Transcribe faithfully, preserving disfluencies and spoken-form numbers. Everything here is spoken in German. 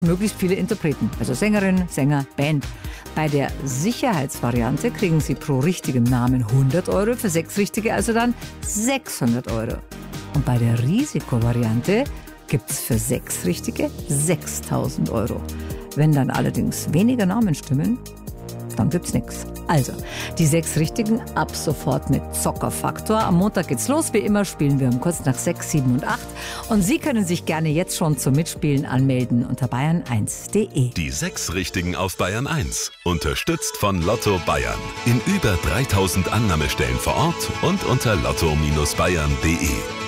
möglichst viele Interpreten, also Sängerin, Sänger, Band. Bei der Sicherheitsvariante kriegen Sie pro richtigem Namen hundert Euro, für sechs richtige also dann sechshundert Euro. Und bei der Risikovariante gibt es für sechs richtige sechstausend Euro. Wenn dann allerdings weniger Namen stimmen, dann gibt's nichts. Also, die sechs Richtigen ab sofort mit Zockerfaktor. Am Montag geht's los. Wie immer spielen wir um kurz nach sechs, sieben und acht. Und Sie können sich gerne jetzt schon zum Mitspielen anmelden unter bayern eins punkt de. Die sechs Richtigen auf Bayern eins. Unterstützt von Lotto Bayern. In über dreitausend Annahmestellen vor Ort und unter lotto Bindestrich bayern punkt de.